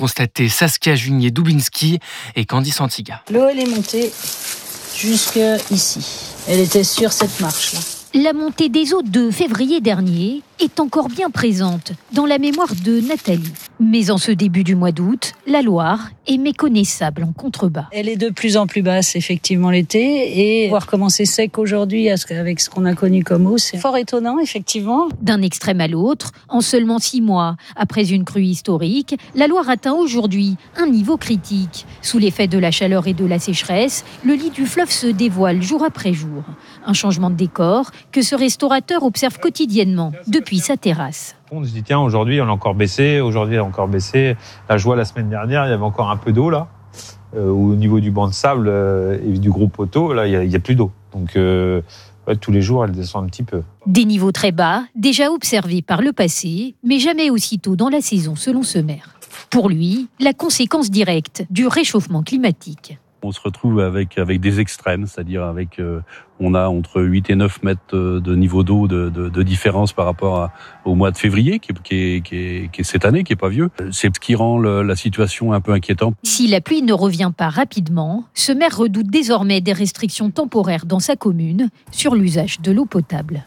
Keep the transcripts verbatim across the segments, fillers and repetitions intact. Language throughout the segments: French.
constaté Saskia Junier-Dubinski et Candice Antiga. L'eau, elle est montée jusqu'ici. Elle était sur cette marche-là. La montée des eaux de février dernier est encore bien présente dans la mémoire de Nathalie. Mais en ce début du mois d'août, la Loire est méconnaissable en contrebas. Elle est de plus en plus basse, effectivement, l'été. Et voir comment c'est sec aujourd'hui avec ce qu'on a connu comme eau, c'est fort étonnant, effectivement. D'un extrême à l'autre, en seulement six mois, après une crue historique, la Loire atteint aujourd'hui un niveau critique. Sous l'effet de la chaleur et de la sécheresse, le lit du fleuve se dévoile jour après jour. Un changement de décor que ce restaurateur observe quotidiennement depuis sa terrasse. On se dit tiens, aujourd'hui on a encore baissé, aujourd'hui elle a encore baissé. Là je vois la semaine dernière il y avait encore un peu d'eau là, euh, au niveau du banc de sable euh, et du gros poteau là il y, y a plus d'eau. Donc euh, ouais, tous les jours elle descend un petit peu. Des niveaux très bas, déjà observés par le passé, mais jamais aussitôt dans la saison selon ce maire. Pour lui, la conséquence directe du réchauffement climatique. On se retrouve avec, avec des extrêmes, c'est-à-dire avec, euh, on a entre huit et neuf mètres de niveau d'eau de, de, de différence par rapport à, au mois de février, qui est, qui, est, qui, est, qui est cette année, qui est pas vieux. C'est ce qui rend le, la situation un peu inquiétante. Si la pluie ne revient pas rapidement, ce maire redoute désormais des restrictions temporaires dans sa commune sur l'usage de l'eau potable.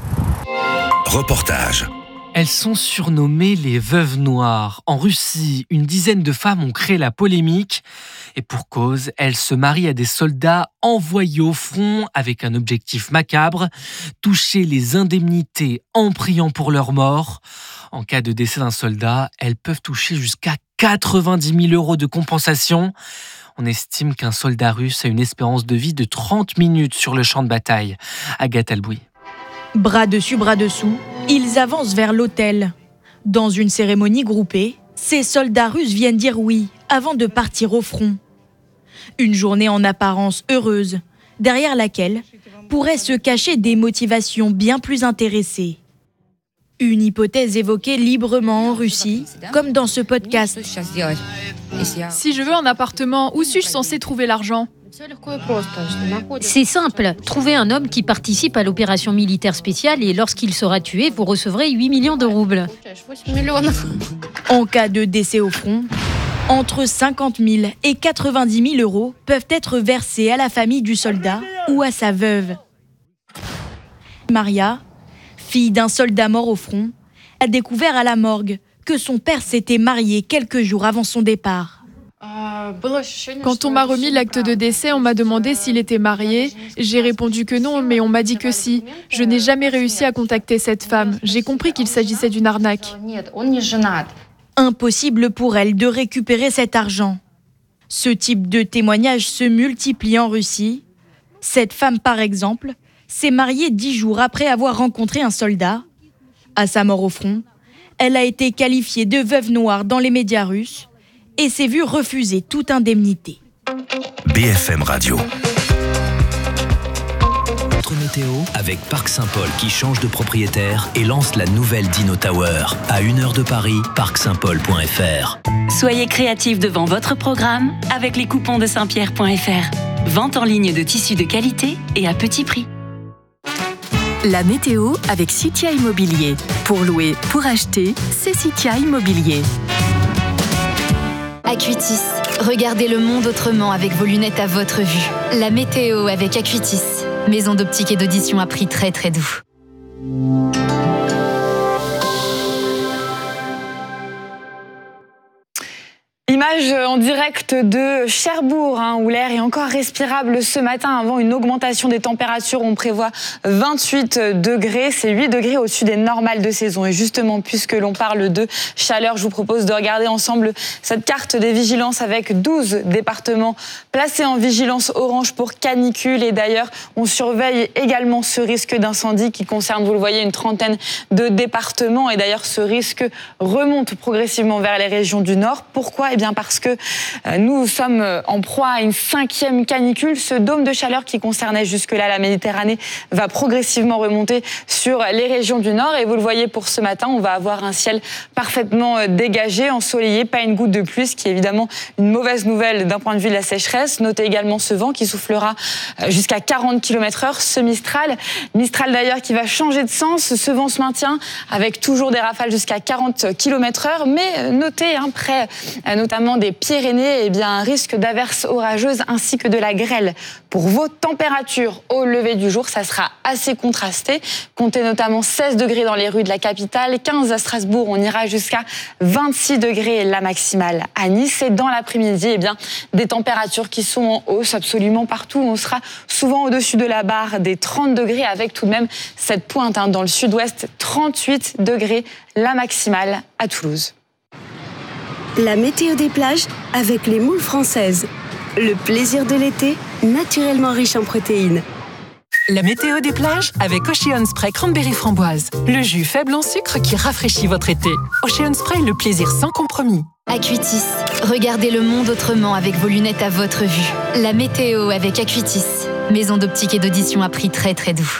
Reportage. Elles sont surnommées les veuves noires. En Russie, une dizaine de femmes ont créé la polémique. Et pour cause, elles se marient à des soldats envoyés au front avec un objectif macabre, toucher les indemnités en priant pour leur mort. En cas de décès d'un soldat, elles peuvent toucher jusqu'à quatre-vingt-dix mille euros de compensation. On estime qu'un soldat russe a une espérance de vie de trente minutes sur le champ de bataille. Agathe Albouy. Bras dessus, bras dessous, ils avancent vers l'autel. Dans une cérémonie groupée, ces soldats russes viennent dire oui avant de partir au front. Une journée en apparence heureuse, derrière laquelle pourraient se cacher des motivations bien plus intéressées. Une hypothèse évoquée librement en Russie, comme dans ce podcast. Si je veux un appartement, où suis-je censé trouver l'argent ? C'est simple, trouvez un homme qui participe à l'opération militaire spéciale et lorsqu'il sera tué, vous recevrez huit millions de roubles. En cas de décès au front, entre cinquante mille et quatre-vingt-dix mille euros peuvent être versés à la famille du soldat ou à sa veuve. Maria, fille d'un soldat mort au front, a découvert à la morgue que son père s'était marié quelques jours avant son départ. Quand on m'a remis l'acte de décès, on m'a demandé s'il était marié. J'ai répondu que non, mais on m'a dit que si. Je n'ai jamais réussi à contacter cette femme. J'ai compris qu'il s'agissait d'une arnaque. Impossible pour elle de récupérer cet argent. Ce type de témoignage se multiplie en Russie. Cette femme, par exemple, s'est mariée dix jours après avoir rencontré un soldat. À sa mort au front, elle a été qualifiée de veuve noire dans les médias russes et s'est vue refuser toute indemnité. B F M Radio. Notre météo avec Parc Saint-Paul qui change de propriétaire et lance la nouvelle Dino Tower. À une heure de Paris, parc saint paul point f r. Soyez créatifs devant votre programme avec les coupons de saint pierre point f r. Vente en ligne de tissus de qualité et à petit prix. La météo avec Citia Immobilier. Pour louer, pour acheter, c'est Citia Immobilier. Acuitis, regardez le monde autrement avec vos lunettes à votre vue. La météo avec Acuitis, maison d'optique et d'audition à prix très très doux. Image en direct de Cherbourg, hein, où l'air est encore respirable ce matin avant une augmentation des températures. On prévoit vingt-huit degrés, c'est huit degrés au-dessus des normales de saison. Et justement, puisque l'on parle de chaleur, je vous propose de regarder ensemble cette carte des vigilances avec douze départements placés en vigilance orange pour canicule. Et d'ailleurs, on surveille également ce risque d'incendie qui concerne, vous le voyez, une trentaine de départements. Et d'ailleurs, ce risque remonte progressivement vers les régions du Nord. Pourquoi ? Eh bien parce que nous sommes en proie à une cinquième canicule. Ce dôme de chaleur qui concernait jusque-là la Méditerranée va progressivement remonter sur les régions du Nord. Et vous le voyez pour ce matin, on va avoir un ciel parfaitement dégagé, ensoleillé, pas une goutte de pluie, ce qui est évidemment une mauvaise nouvelle d'un point de vue de la sécheresse. Notez également ce vent qui soufflera jusqu'à quarante kilomètres heure, ce Mistral. Mistral d'ailleurs qui va changer de sens. Ce vent se maintient avec toujours des rafales jusqu'à quarante kilomètres heure. Mais notez, hein, près, notamment notamment des Pyrénées, eh bien, un risque d'averses orageuses ainsi que de la grêle. Pour vos températures au lever du jour, ça sera assez contrasté. Comptez notamment seize degrés dans les rues de la capitale, quinze à Strasbourg, on ira jusqu'à vingt-six degrés la maximale à Nice. Et dans l'après-midi, eh bien, des températures qui sont en hausse absolument partout. On sera souvent au-dessus de la barre des trente degrés avec tout de même cette pointe hein, dans le sud-ouest, trente-huit degrés la maximale à Toulouse. La météo des plages avec les moules françaises. Le plaisir de l'été, naturellement riche en protéines. La météo des plages avec Ocean Spray Cranberry Framboise. Le jus faible en sucre qui rafraîchit votre été. Ocean Spray, le plaisir sans compromis. Acuitis, regardez le monde autrement avec vos lunettes à votre vue. La météo avec Acuitis, maison d'optique et d'audition à prix très très doux.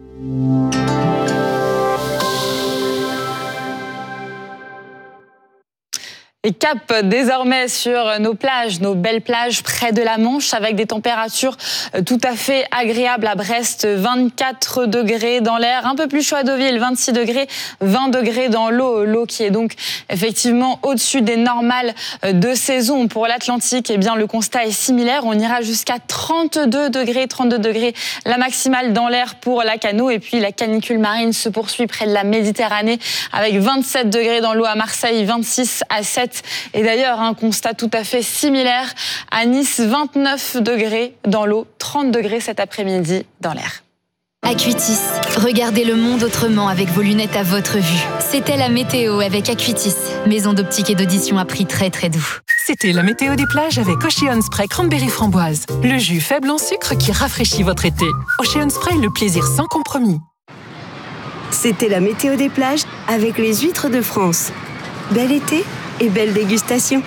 Et cap désormais sur nos plages, nos belles plages près de la Manche avec des températures tout à fait agréables à Brest, vingt-quatre degrés dans l'air, un peu plus chaud à Deauville, vingt-six degrés, vingt degrés dans l'eau, l'eau qui est donc effectivement au-dessus des normales de saison. Pour l'Atlantique, eh bien le constat est similaire, on ira jusqu'à trente-deux degrés, trente-deux degrés la maximale dans l'air pour la Cano et puis la canicule marine se poursuit près de la Méditerranée avec vingt-sept degrés dans l'eau à Marseille, vingt-six à sept. Et d'ailleurs, un constat tout à fait similaire à Nice, vingt-neuf degrés dans l'eau, trente degrés cet après-midi dans l'air. Acuitis, regardez le monde autrement avec vos lunettes à votre vue. C'était la météo avec Acuitis, maison d'optique et d'audition à prix très très doux. C'était la météo des plages avec Ocean Spray Cranberry Framboise. Le jus faible en sucre qui rafraîchit votre été. Ocean Spray, le plaisir sans compromis. C'était la météo des plages avec les huîtres de France. Bel été et belle dégustation.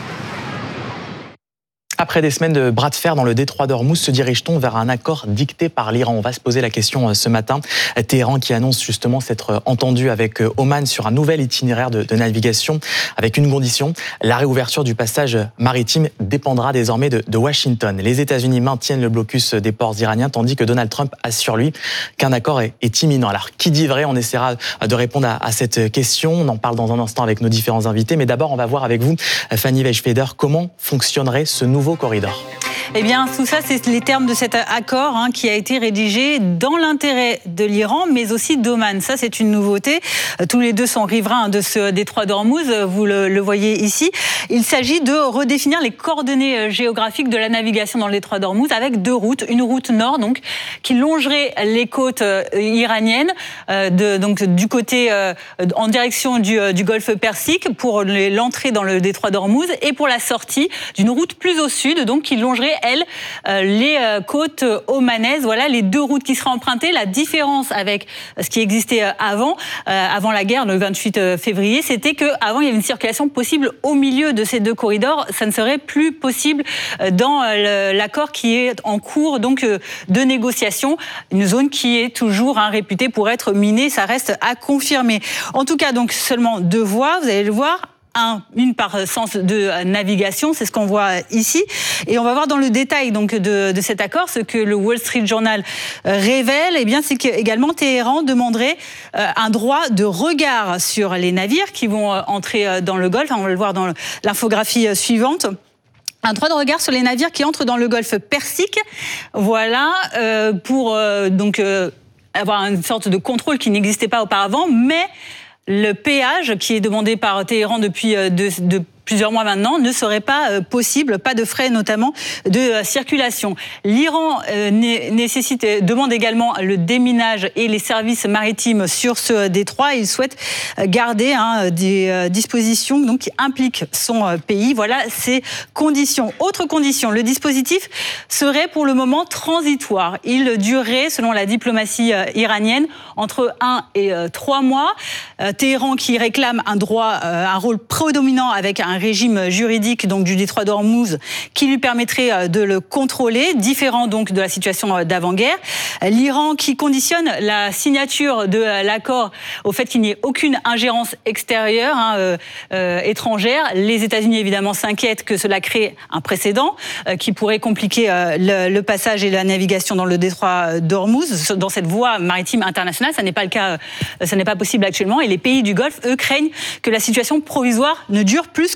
Après des semaines de bras de fer dans le détroit d'Ormuz, se dirige-t-on vers un accord dicté par l'Iran ? On va se poser la question ce matin. Téhéran qui annonce justement s'être entendu avec Oman sur un nouvel itinéraire de, de navigation avec une condition. La réouverture du passage maritime dépendra désormais de, de Washington. Les États-Unis maintiennent le blocus des ports iraniens tandis que Donald Trump assure lui qu'un accord est, est imminent. Alors qui dit vrai ? On essaiera de répondre à, à cette question. On en parle dans un instant avec nos différents invités. Mais d'abord, on va voir avec vous, Fanny Weichfeder, comment fonctionnerait ce nouveau corridor. Eh bien, tout ça, c'est les termes de cet accord hein, qui a été rédigé dans l'intérêt de l'Iran, mais aussi d'Oman. Ça, c'est une nouveauté. Tous les deux sont riverains de ce détroit d'Ormuz, vous le, le voyez ici. Il s'agit de redéfinir les coordonnées géographiques de la navigation dans le détroit d'Ormuz avec deux routes. Une route nord, donc, qui longerait les côtes iraniennes, euh, de, donc du côté euh, en direction du, du golfe Persique pour l'entrée dans le détroit d'Ormuz, et pour la sortie d'une route plus au sud, donc qui longerait elle, euh, les euh, côtes omanaises. Voilà les deux routes qui seraient empruntées. La différence avec ce qui existait avant, euh, avant la guerre, le vingt-huit février, c'était qu'avant, il y avait une circulation possible au milieu de ces deux corridors. Ça ne serait plus possible dans euh, l'accord qui est en cours donc, euh, de négociation. Une zone qui est toujours hein, réputée pour être minée. Ça reste à confirmer. En tout cas, donc, seulement deux voies, vous allez le voir. Un, une par sens de navigation, c'est ce qu'on voit ici. Et on va voir dans le détail donc de, de cet accord ce que le Wall Street Journal révèle. Eh bien, c'est qu'également Téhéran demanderait un droit de regard sur les navires qui vont entrer dans le Golfe. On va le voir dans l'infographie suivante. Un droit de regard sur les navires qui entrent dans le Golfe Persique. Voilà, euh, pour euh, donc euh, avoir une sorte de contrôle qui n'existait pas auparavant, mais le péage qui est demandé par Téhéran depuis de, de plusieurs mois maintenant ne serait pas possible, pas de frais notamment de circulation. L'Iran euh, nécessite, demande également le déminage et les services maritimes sur ce détroit. Il souhaite garder hein, des euh, dispositions donc, qui impliquent son euh, pays. Voilà ces conditions. Autre condition, le dispositif serait pour le moment transitoire. Il durerait, selon la diplomatie euh, iranienne, entre un et euh, trois mois. Euh, Téhéran qui réclame un droit, euh, un rôle prédominant avec un un régime juridique donc du détroit d'Ormuz qui lui permettrait de le contrôler, différent donc de la situation d'avant-guerre. L'Iran qui conditionne la signature de l'accord au fait qu'il n'y ait aucune ingérence extérieure, hein, euh, euh, étrangère. Les États-Unis évidemment s'inquiètent que cela crée un précédent euh, qui pourrait compliquer euh, le, le passage et la navigation dans le détroit d'Ormuz, dans cette voie maritime internationale. Ça n'est pas le cas, euh, ça n'est pas possible actuellement. Et les pays du Golfe, eux, craignent que la situation provisoire ne dure plus que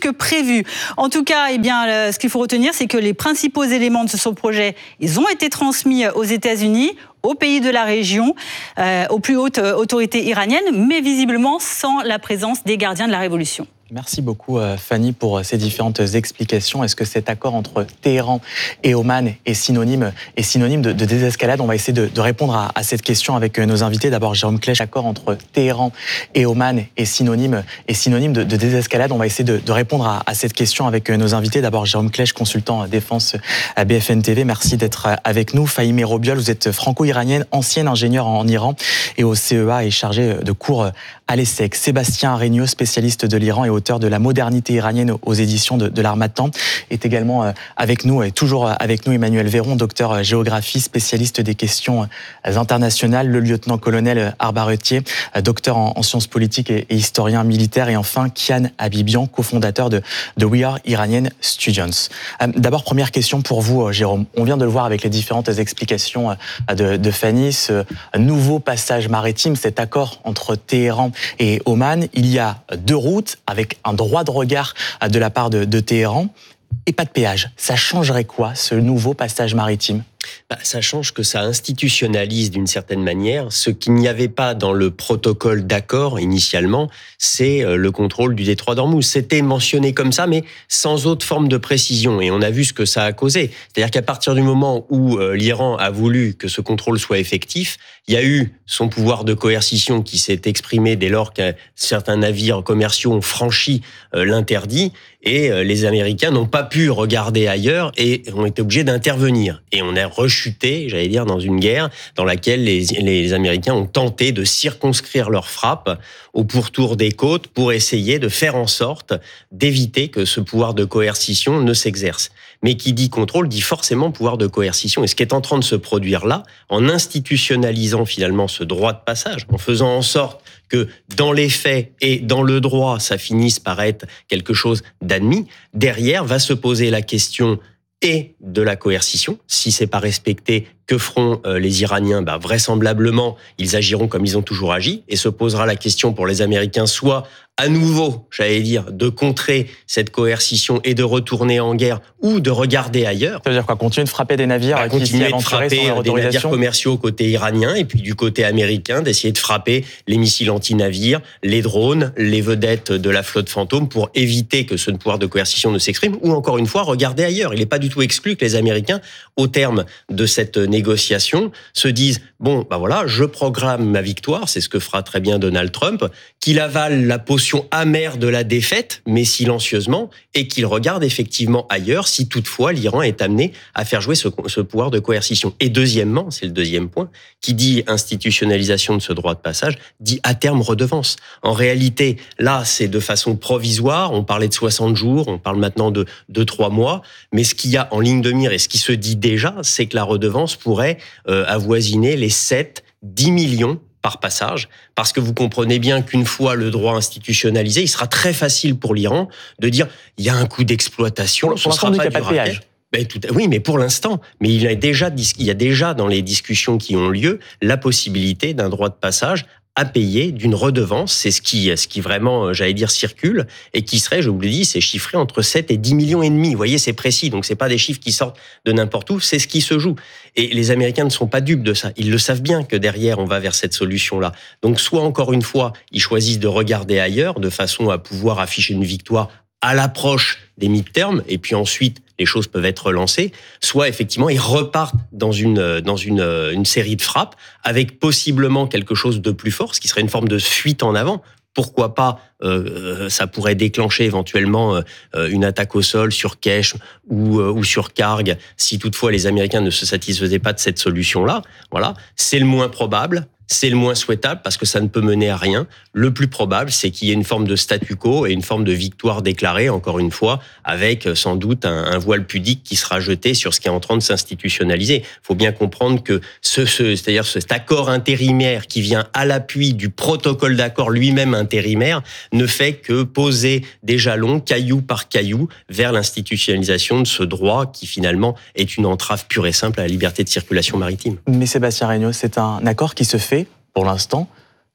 que prévu. En tout cas, eh bien, ce qu'il faut retenir, c'est que les principaux éléments de ce projet, ils ont été transmis aux États-Unis, aux pays de la région, euh, aux plus hautes autorités iraniennes, mais visiblement sans la présence des gardiens de la révolution. Merci beaucoup Fanny pour ces différentes explications. Est-ce que cet accord entre Téhéran et Oman est synonyme, est synonyme de, de désescalade? On va essayer de, de répondre à, à cette question avec nos invités. D'abord Jérôme Klech, l'accord entre Téhéran et Oman est synonyme, est synonyme de, de désescalade. On va essayer de, de répondre à, à cette question avec nos invités. D'abord Jérôme Klech, consultant défense à B F M T V. Merci d'être avec nous. Fahimeh Robiol, vous êtes franco-iranienne, ancienne ingénieure en Iran et au C E A et chargée de cours à l'ESSEC. Sébastien Regnault, spécialiste de l'Iran et auteur de La modernité iranienne aux éditions de, de l'Harmattan, est également avec nous, et toujours avec nous Emmanuel Véron, docteur géographie, spécialiste des questions internationales, le lieutenant-colonel Arbaretier, docteur en, en sciences politiques et, et historien militaire, et enfin Kian Habibian, cofondateur de, de We Are Iranian Students. D'abord, première question pour vous, Jérôme. On vient de le voir avec les différentes explications de, de Fanny, ce nouveau passage maritime, cet accord entre Téhéran et Oman. Il y a deux routes avec un droit de regard de la part de, de Téhéran et pas de péage. Ça changerait quoi, ce nouveau passage maritime ? Bah, ça change que ça institutionnalise d'une certaine manière ce qu'il n'y avait pas dans le protocole d'accord initialement, c'est le contrôle du détroit d'Ormuz. C'était mentionné comme ça, mais sans autre forme de précision. Et on a vu ce que ça a causé. C'est-à-dire qu'à partir du moment où euh, l'Iran a voulu que ce contrôle soit effectif, il y a eu son pouvoir de coercition qui s'est exprimé dès lors que certains navires commerciaux ont franchi euh, l'interdit. Et euh, les Américains n'ont pas pu regarder ailleurs et ont été obligés d'intervenir. Et on a rechuté, j'allais dire, dans une guerre dans laquelle les, les Américains ont tenté de circonscrire leur frappe au pourtour des côtes pour essayer de faire en sorte d'éviter que ce pouvoir de coercition ne s'exerce. Mais qui dit contrôle dit forcément pouvoir de coercition. Et ce qui est en train de se produire là, en institutionnalisant finalement ce droit de passage, en faisant en sorte que dans les faits et dans le droit, ça finisse par être quelque chose d'admis, derrière va se poser la question et de la coercition. Si c'est pas respecté, que feront les Iraniens ? Bah, vraisemblablement, ils agiront comme ils ont toujours agi, et se posera la question pour les Américains, soit à nouveau, j'allais dire, de contrer cette coercition et de retourner en guerre, ou de regarder ailleurs. Ça veut dire quoi ? Continuer de frapper des navires bah, qui s'y aventuraient sans leur autorisation ? Continuer de frapper des navires commerciaux côté iranien, et puis du côté américain, d'essayer de frapper les missiles anti-navires, les drones, les vedettes de la flotte fantôme, pour éviter que ce pouvoir de coercition ne s'exprime, ou encore une fois, regarder ailleurs. Il n'est pas du tout exclu que les Américains, au terme de cette négociation, se disent « Bon, bah voilà, je programme ma victoire », c'est ce que fera très bien Donald Trump, qu'il avale la potion amère de la défaite, mais silencieusement, et qu'il regarde effectivement ailleurs si toutefois l'Iran est amené à faire jouer ce, ce pouvoir de coercition. Et deuxièmement, c'est le deuxième point, qui dit institutionnalisation de ce droit de passage, dit à terme redevance. En réalité, là, c'est de façon provisoire, on parlait de soixante jours, on parle maintenant de deux trois mois, mais ce qu'il y a en ligne de mire et ce qui se dit déjà, c'est que la redevance pourrait euh, avoisiner les sept à dix millions par passage, parce que vous comprenez bien qu'une fois le droit institutionnalisé, il sera très facile pour l'Iran de dire il y a un coût d'exploitation, pour, pour ce sera pas, il y a du pas de péage. Ben, tout, oui, mais pour l'instant, mais il y a déjà, il y a déjà dans les discussions qui ont lieu la possibilité d'un droit de passage à payer, d'une redevance. C'est ce qui, ce qui vraiment, j'allais dire, circule et qui serait, je vous l'ai dit, c'est chiffré entre sept et dix millions et demi. Vous voyez, c'est précis. Donc, c'est pas des chiffres qui sortent de n'importe où. C'est ce qui se joue. Et les Américains ne sont pas dupes de ça. Ils le savent bien que derrière, on va vers cette solution-là. Donc, soit encore une fois, ils choisissent de regarder ailleurs de façon à pouvoir afficher une victoire à l'approche des mid-terms, et puis ensuite, les choses peuvent être relancées, soit effectivement, ils repartent dans une, dans une, une série de frappes, avec possiblement quelque chose de plus fort, ce qui serait une forme de fuite en avant. Pourquoi pas, euh, ça pourrait déclencher éventuellement euh, une attaque au sol sur Kesh ou, euh, ou sur Karg, si toutefois les Américains ne se satisfaisaient pas de cette solution-là. Voilà, c'est le moins probable. C'est le moins souhaitable parce que ça ne peut mener à rien. Le plus probable, c'est qu'il y ait une forme de statu quo et une forme de victoire déclarée, encore une fois, avec sans doute un, un voile pudique qui sera jeté sur ce qui est en train de s'institutionnaliser. Il faut bien comprendre que ce, ce, c'est-à-dire cet accord intérimaire qui vient à l'appui du protocole d'accord lui-même intérimaire ne fait que poser des jalons, caillou par caillou, vers l'institutionnalisation de ce droit qui finalement est une entrave pure et simple à la liberté de circulation maritime. Mais Sébastien Regnault, c'est un accord qui se fait pour l'instant,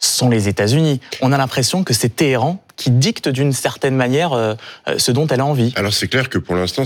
sont les États-Unis. On a l'impression que c'est Téhéran qui dicte d'une certaine manière euh, ce dont elle a envie. Alors c'est clair que pour l'instant,